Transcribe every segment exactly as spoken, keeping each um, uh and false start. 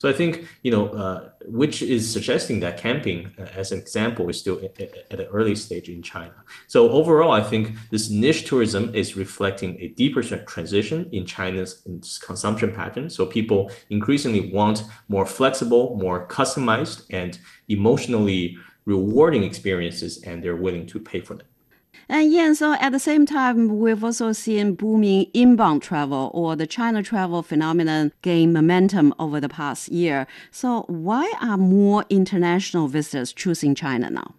So I think, you know, uh, which is suggesting that camping, uh, as an example, is still at, at an early stage in China. So overall, I think this niche tourism is reflecting a deeper transition in China's consumption pattern. So people increasingly want more flexible, more customized, and emotionally rewarding experiences, and they're willing to pay for them. And yeah, so at the same time, we've also seen booming inbound travel or the China travel phenomenon gain momentum over the past year. So why are more international visitors choosing China now?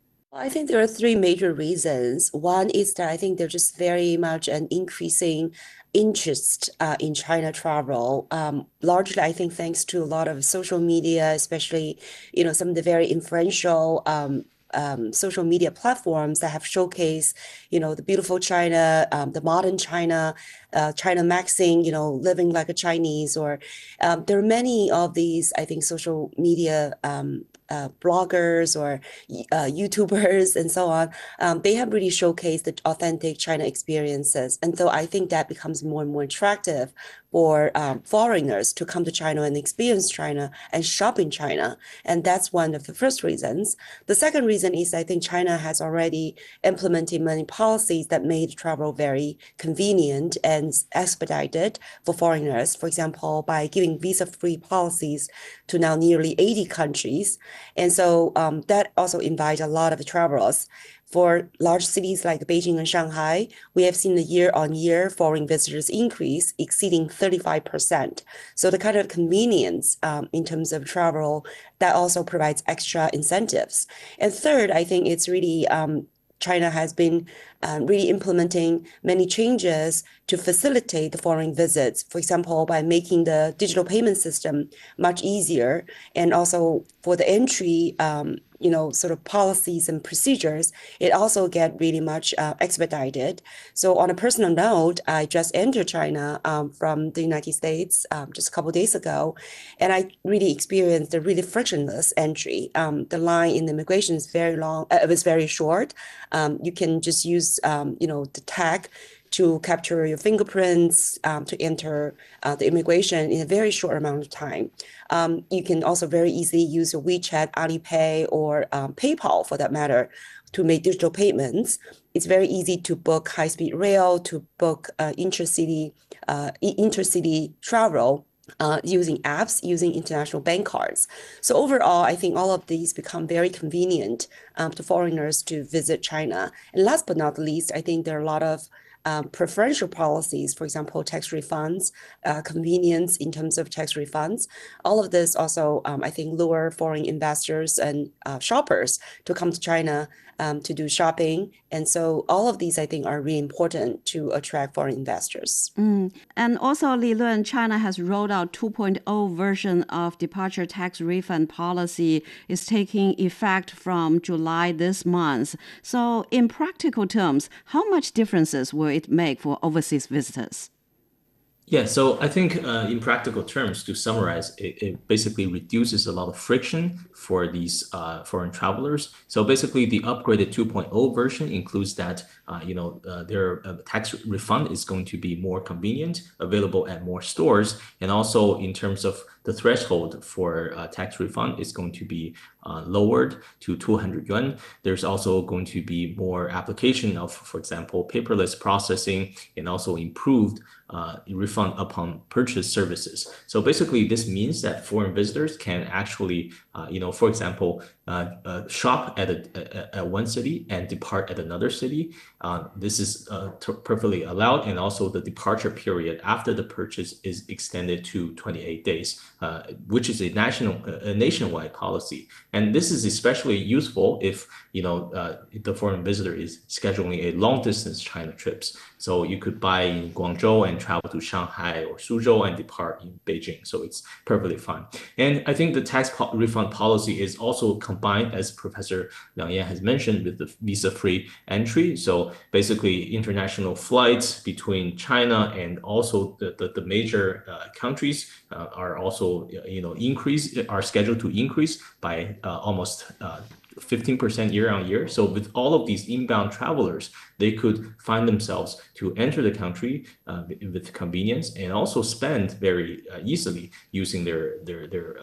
I think there are three major reasons. One is that I think there's just very much an increasing interest uh, in China travel. Um, largely, I think thanks to a lot of social media, especially, you know, some of the very influential um, um, social media platforms that have showcased, you know, the beautiful China, um, the modern China, uh, China maxing, you know, living like a Chinese, or um, there are many of these, I think, social media um, uh, bloggers or uh, YouTubers and so on. Um, they have really showcased the authentic China experiences. And so I think that becomes more and more attractive for um, foreigners to come to China and experience China and shop in China. And that's one of the first reasons. The second reason is I think China has already implemented many policies that made travel very convenient and expedited for foreigners. For example, by giving visa-free policies to now nearly eighty countries. And so um, that also invites a lot of travelers. For large cities like Beijing and Shanghai, we have seen the year-on-year foreign visitors increase exceeding thirty-five percent. So the kind of convenience um, in terms of travel, that also provides extra incentives. And third, I think it's really um, China has been um, really implementing many changes to facilitate the foreign visits. For example, by making the digital payment system much easier, and also for the entry, um, you know, sort of policies and procedures, it also get really much uh, expedited. So on a personal note, I just entered China um, from the United States um, just a couple of days ago, and I really experienced a really frictionless entry. Um, the line in the immigration is very long, uh, it was very short. Um, you can just use, um, you know, the tag to capture your fingerprints um, to enter uh, the immigration in a very short amount of time. Um, you can also very easily use your WeChat, Alipay, or um, PayPal for that matter to make digital payments. It's very easy to book high-speed rail, to book uh, intercity, uh, intercity travel uh, using apps, using international bank cards. So overall, I think all of these become very convenient um, to foreigners to visit China. And last but not least, I think there are a lot of Um, preferential policies, for example, tax refunds, uh, convenience in terms of tax refunds. All of this also, um, I think, lure foreign investors and uh, shoppers to come to China um, to do shopping. And so all of these, I think, are really important to attract foreign investors. Mm. And also, Li Lun, China has rolled out 2.0 version of departure tax refund policy. Is taking effect from July this month. So in practical terms, how much differences will it make for overseas visitors? Yeah, so I think uh, in practical terms, to summarize, it, it basically reduces a lot of friction for these uh, foreign travelers. So basically, the upgraded 2.0 version includes that uh, you know uh, their uh, tax refund is going to be more convenient, available at more stores, and also in terms of the threshold for uh, tax refund is going to be uh, lowered to two hundred yuan. There's also going to be more application of, for example, paperless processing and also improved uh, refund upon purchase services. So basically, this means that foreign visitors can actually, uh, you know, for example, uh, uh, shop at, a, at one city and depart at another city. Uh, this is uh, perfectly allowed, and also the departure period after the purchase is extended to twenty-eight days, uh, which is a national, a nationwide policy. And this is especially useful if you know uh, the foreign visitor is scheduling a long distance China trips. So you could buy in Guangzhou and travel to Shanghai or Suzhou and depart in Beijing. So it's perfectly fine. And I think the tax po refund policy is also combined, as Professor Liang Yan has mentioned, with the visa-free entry. So basically, international flights between China and also the, the, the major uh, countries uh, are also you know increase are scheduled to increase by uh, almost uh, fifteen percent year on year. So with all of these inbound travelers, they could find themselves to enter the country uh, with convenience and also spend very uh, easily using their their their